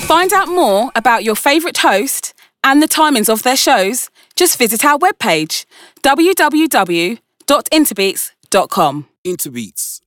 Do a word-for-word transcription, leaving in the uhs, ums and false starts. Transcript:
find out more about your favourite host and the timings of their shows, just visit our webpage, w w w dot interbeats dot com. Interbeats,